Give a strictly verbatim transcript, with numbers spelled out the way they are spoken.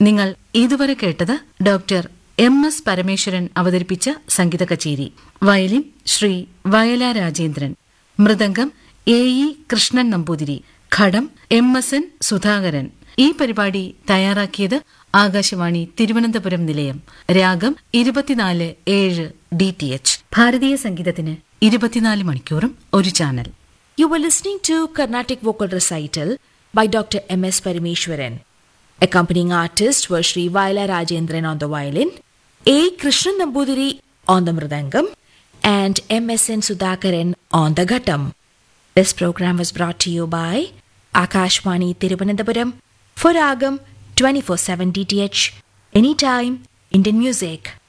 നിങ്ങൾ ഇതുവരെ കേട്ടത് ഡോക്ടർ എം എസ് പരമേശ്വരൻ അവതരിപ്പിച്ച സംഗീത കച്ചേരി. Violin Shri Vayala Rajendran, mridangam A E Krishnan Namboothiri, ghatam M S N Sudhakaran. ഈ പരിപാടി തയ്യാറാക്കിയത് ആകാശവാണി തിരുവനന്തപുരം നിലയം. രാഗം ഇരുപത്തിനാല് ഏഴ് ഡി ടി എച്ച്. ഭാരതീയ സംഗീതത്തിന് ഇരുപത്തിനാല് മണിക്കൂറും ഒരു channel. You were listening to Carnatic Vocal Recital by Doctor M S Parameshwaran. Accompanying artists were Sri Vaila Rajendran on the violin, A. Krishnan Nambudiri on the mridangam, and M S N Sudhakaran on the ghattam. This program was brought to you by Akashvani Thiruvananthapuram for Ragam twenty-four seven D T H, anytime Indian music.